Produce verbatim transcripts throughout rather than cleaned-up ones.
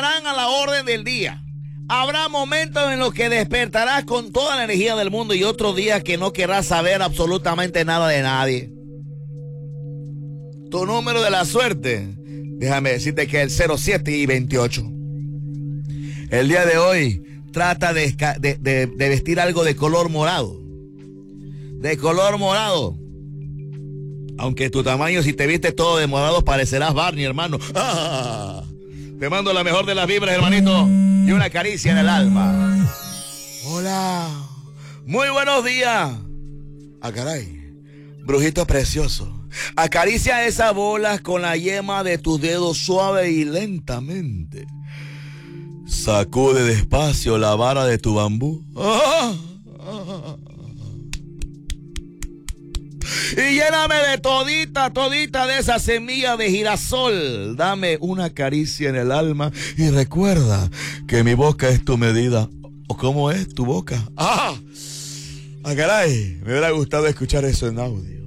a la orden del día. Habrá momentos en los que despertarás con toda la energía del mundo y otros días que no querrás saber absolutamente nada de nadie. Tu número de la suerte, déjame decirte que es el cero siete y veintiocho. El día de hoy trata de, de, de, de vestir algo de color morado. De color morado. Aunque tu tamaño, si te vistes todo de morado, parecerás Barney, hermano. ¡Ah! Te mando la mejor de las vibras, hermanito, y una caricia en el alma. Hola. Muy buenos días. Ah, caray. Brujito precioso. Acaricia esas bolas con la yema de tus dedos suave y lentamente. Sacude despacio la vara de tu bambú. ¡Ah! ¡Ah! Y lléname de todita, todita de esa semilla de girasol. Dame una caricia en el alma y recuerda que mi boca es tu medida. ¿O cómo es tu boca? ¡Ah! ¡Ah, caray! Me hubiera gustado escuchar eso en audio.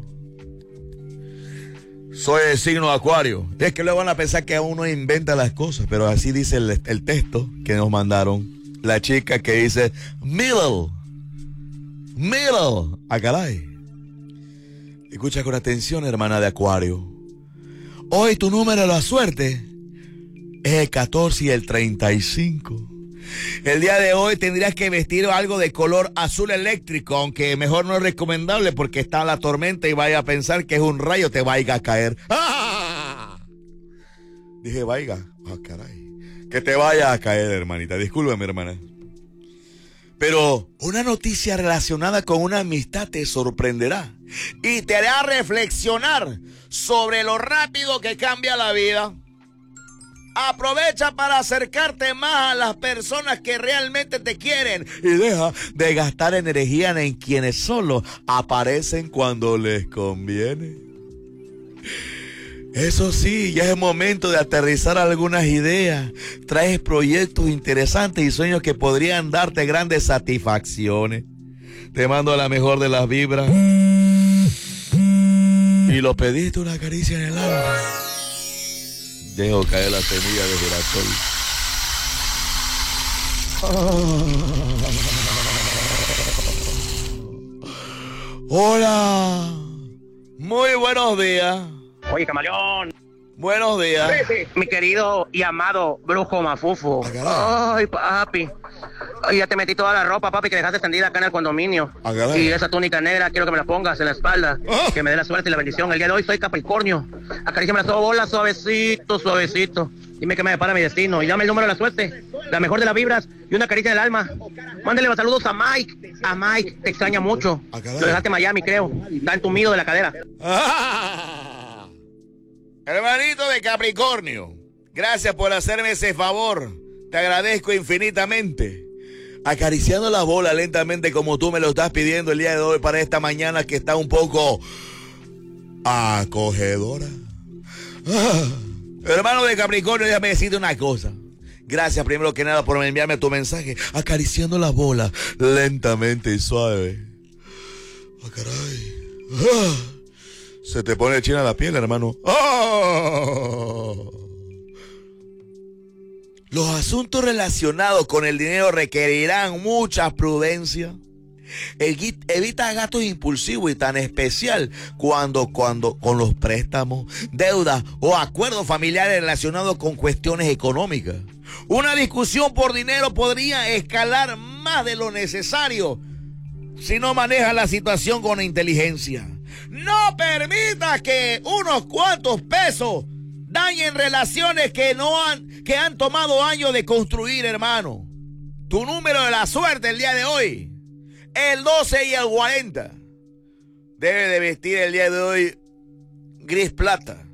Soy el signo Acuario. Es que luego van a pensar que uno inventa las cosas, pero así dice el, el texto que nos mandaron. La chica que dice middle. Middle. ¡Ah, caray! Escucha con atención, hermana de Acuario. Hoy tu número de la suerte es el catorce y el treinta y cinco. El día de hoy tendrías que vestir algo de color azul eléctrico, aunque mejor no es recomendable porque está la tormenta y vaya a pensar que es un rayo, te vaya a caer. ¡Ah! Dije, vaya, ah, caray. Que te vaya a caer, hermanita. Discúlpeme, hermana. Pero una noticia relacionada con una amistad te sorprenderá y te hará reflexionar sobre lo rápido que cambia la vida. Aprovecha para acercarte más a las personas que realmente te quieren y deja de gastar energía en quienes solo aparecen cuando les conviene. Eso sí, ya es momento de aterrizar algunas ideas. Traes proyectos interesantes y sueños que podrían darte grandes satisfacciones. Te mando la mejor de las vibras. Y lo pediste una caricia en el alma. Dejo caer la semilla de girasol. Hola. Muy buenos días. Oye, camaleón. Buenos días. Sí, sí. Mi querido y amado brujo mafufo. Ay, papi. Ay, ya te metí toda la ropa, papi, que dejaste extendida acá en el condominio. Y esa túnica negra quiero que me la pongas en la espalda. Oh. Que me dé la suerte y la bendición. El día de hoy soy Capricornio. Acaríciame las bolas suavecito, suavecito. Dime que me depara mi destino. Y dame el número de la suerte, la mejor de las vibras y una caricia en el alma. Mándale los saludos a Mike. A Mike, te extraña mucho. Lo dejaste en Miami, creo. Está entumido de la cadera. Ah. Hermanito de Capricornio, gracias por hacerme ese favor. Te agradezco infinitamente. Acariciando la bola lentamente como tú me lo estás pidiendo el día de hoy para esta mañana que está un poco acogedora. Ah. Hermano de Capricornio, déjame decirte una cosa. Gracias primero que nada por enviarme tu mensaje. Acariciando la bola lentamente y suave. Ah, caray. Ah. Se te pone china la piel, hermano. ¡Oh! Los asuntos relacionados con el dinero requerirán mucha prudencia. Evita gastos impulsivos y tan especial cuando, cuando con los préstamos, deudas o acuerdos familiares relacionados con cuestiones económicas. Una discusión por dinero podría escalar más de lo necesario si no manejas la situación con inteligencia. No permita que unos cuantos pesos dañen relaciones que no han, que han tomado años de construir, hermano. Tu número de la suerte el día de hoy, el doce y el cuarenta. Debe de vestir el día de hoy gris plata.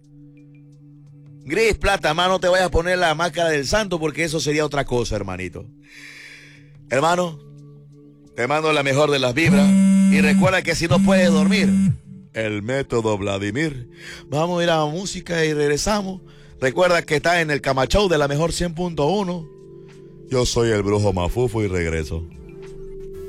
Gris plata, hermano, no te vayas a poner la máscara del santo porque eso sería otra cosa, hermanito. Hermano, te mando la mejor de las vibras. Y recuerda que si no puedes dormir, el método Vladimir. Vamos a ir a la música y regresamos. Recuerda que estás en el Camachou de la mejor cien punto uno. Yo soy el brujo mafufo y regreso.